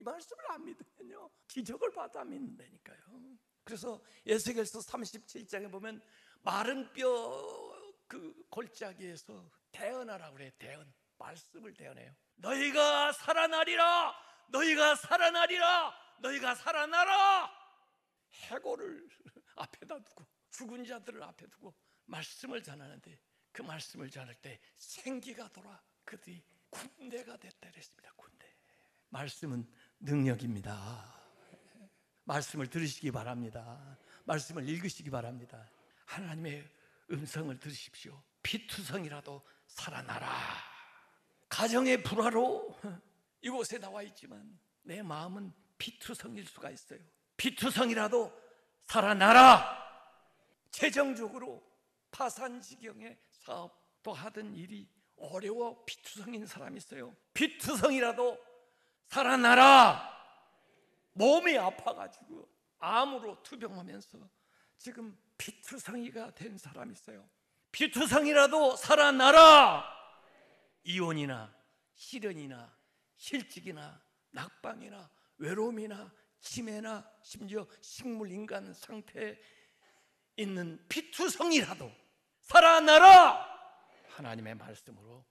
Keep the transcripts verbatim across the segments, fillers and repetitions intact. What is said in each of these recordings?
이 말씀을 안 믿으면요 기적을 봐도 안 믿는다니까요. 그래서 에스겔서 삼십칠 장에 보면 마른 뼈 그 골짜기에서 대언하라고 그래요. 대언, 말씀을 대언해요. 너희가 살아나리라, 너희가 살아나리라, 너희가 살아나라. 해골을 앞에다 두고 죽은 자들을 앞에 두고 말씀을 전하는데, 그 말씀을 전할 때 생기가 돌아 그들이 군대가 됐다 그랬습니다. 군대. 말씀은 능력입니다. 말씀을 들으시기 바랍니다. 말씀을 읽으시기 바랍니다. 하나님의 음성을 들으십시오. 피투성이라도 살아나라. 가정의 불화로 이곳에 나와 있지만 내 마음은 피투성일 수가 있어요. 피투성이라도 살아나라. 재정적으로 파산지경의 사업도 하던 일이 어려워 피투성인 사람이 있어요. 피투성이라도 살아나라. 몸이 아파가지고 암으로 투병하면서 지금 피투성이가 된 사람이 있어요. 피투성이라도 살아나라. 이혼이나 실연이나 실직이나 낙방이나 외로움이나 치매나 심지어 식물인간 상태에 있는 피투성이라도 살아나라. 하나님의 말씀으로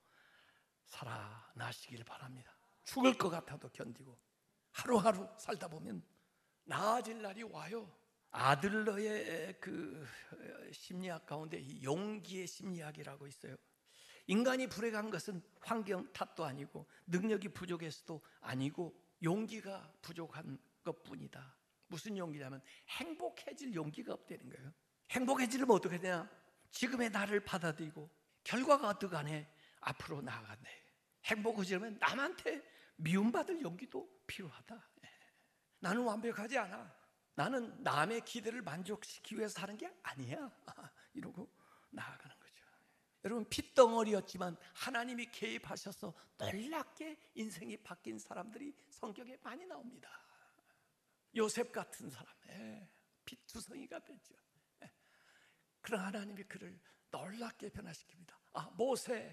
살아나시길 바랍니다. 죽을 것 같아도 견디고 하루하루 살다 보면 나아질 날이 와요. 아들러의 그 심리학 가운데 이 용기의 심리학이라고 있어요. 인간이 불행한 것은 환경 탓도 아니고 능력이 부족해서도 아니고 용기가 부족한 것뿐이다. 무슨 용기냐면 행복해질 용기가 없다는 거예요. 행복해지려면 어떻게 되냐? 지금의 나를 받아들이고 결과가 어떠간에 앞으로 나아간다. 행복해지려면 남한테 미움받을 용기도 필요하다. 나는 완벽하지 않아. 나는 남의 기대를 만족시키기 위해서 하는 게 아니야. 이러고 나아가는 거죠. 여러분, 핏덩어리였지만 하나님이 개입하셔서 놀랍게 인생이 바뀐 사람들이 성경에 많이 나옵니다. 요셉 같은 사람, 피투성이가 됐죠. 그러나 하나님이 그를 놀랍게 변화시킵니다. 아, 모세,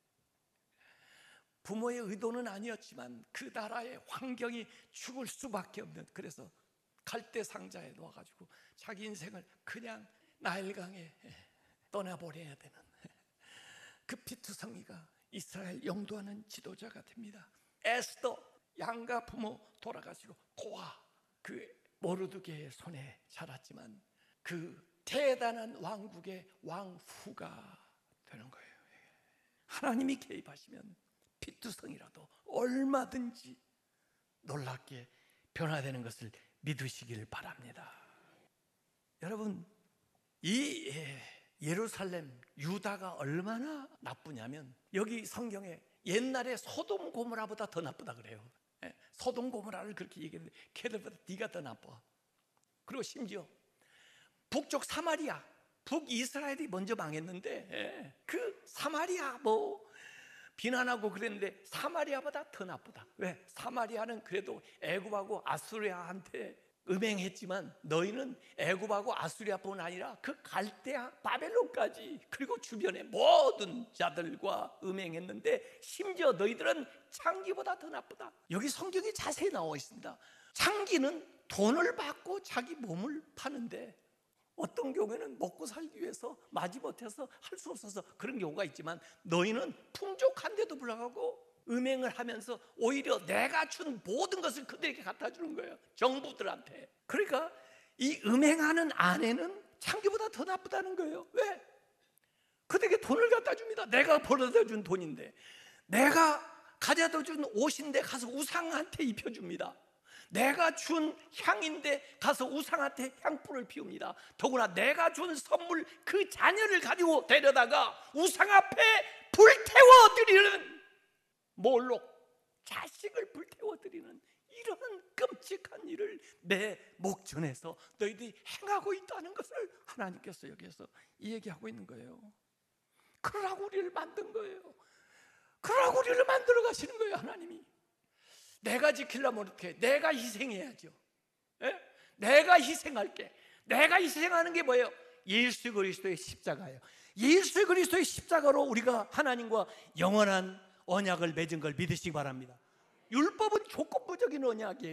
부모의 의도는 아니었지만 그 나라의 환경이 죽을 수밖에 없는, 그래서 갈대 상자에 놓아가지고 자기 인생을 그냥 나일강에 떠나버려야 되는 그 피투성이가 이스라엘 영도하는 지도자가 됩니다. 에스더, 양가 부모 돌아가시고 고아, 그 모르드게의 손에 자랐지만 그 대단한 왕국의 왕후가 되는 거예요. 하나님이 개입하시면 피투성이라도 얼마든지 놀랍게 변화되는 것을 믿으시길 바랍니다. 여러분, 이 예루살렘, 유다가 얼마나 나쁘냐면 여기 성경에 옛날에 소돔 고모라보다 더 나쁘다 그래요. 소돔 고모라를 그렇게 얘기했는데 걔들보다 네가 더 나빠. 그리고 심지어 북쪽 사마리아, 북이스라엘이 먼저 망했는데 그 사마리아 뭐 비난하고 그랬는데 사마리아보다 더 나쁘다. 왜? 사마리아는 그래도 애굽하고 아수리아한테 음행했지만 너희는 애굽하고 아수리아뿐 아니라 그 갈대아 바벨론까지 그리고 주변의 모든 자들과 음행했는데 심지어 너희들은 창기보다 더 나쁘다. 여기 성경에 자세히 나와 있습니다. 창기는 돈을 받고 자기 몸을 파는데 어떤 경우에는 먹고 살기 위해서 마지못해서 할 수 없어서 그런 경우가 있지만 너희는 풍족한데도 불구하고 음행을 하면서 오히려 내가 준 모든 것을 그들에게 갖다 주는 거예요. 정부들한테. 그러니까 이 음행하는 아내는 창기보다 더 나쁘다는 거예요. 왜? 그들에게 돈을 갖다 줍니다. 내가 벌어다 준 돈인데, 내가 가져다 준 옷인데 가서 우상한테 입혀줍니다. 내가 준 향인데 가서 우상한테 향불을 피웁니다. 더구나 내가 준 선물 그 자녀를 가지고 데려다가 우상 앞에 불태워 드리는, 몰록 자식을 불태워 드리는 이런 끔찍한 일을 내 목전에서 너희들이 행하고 있다는 것을 하나님께서 여기에서 얘기하고 있는 거예요. 그러라고 우리를 만든 거예요. 그러라고 우리를 만들어 가시는 거예요. 하나님이 내가 지키려면 어떻게? 내가 희생해야죠. 예? 내가 희생할게. 내가 희생하는 게 뭐예요? 예수 그리스도의 십자가예요. 예수 그리스도의 십자가로 우리가 하나님과 영원한 언약을 맺은 걸 믿으시기 바랍니다. 율법은 조건부적인 언약이에요.